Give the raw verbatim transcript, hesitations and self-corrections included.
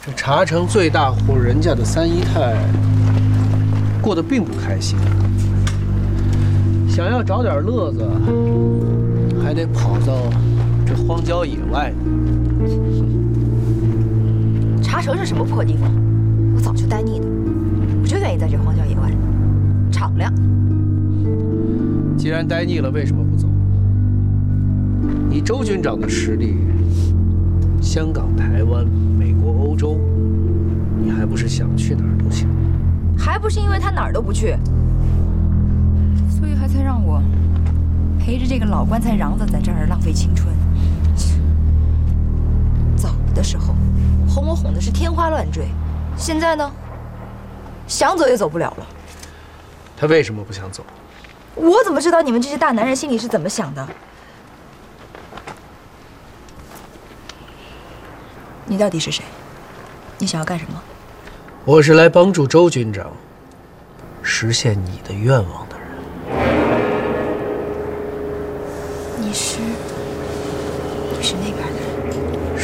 这茶城最大户人家的三姨太过得并不开心，想要找点乐子，还得跑到这荒郊野外。 茶城是什么破地方？我早就呆腻了，我就愿意在这荒郊野外，敞亮。 既然呆腻了，为什么不走？以周军长的实力，香港、台湾、美国、欧洲，你还不是想去哪儿都行？ 还不是因为他哪儿都不去，所以还才让我陪着这个老棺材瓤子在这儿浪费青春。走的时候，哄我哄的是天花乱坠，现在呢，想走也走不了了。 他为什么不想走？ 我怎么知道你们这些大男人心里是怎么想的？你到底是谁？你想要干什么？ 我是来帮助周军长实现你的愿望的人。 你是，你是那边的人。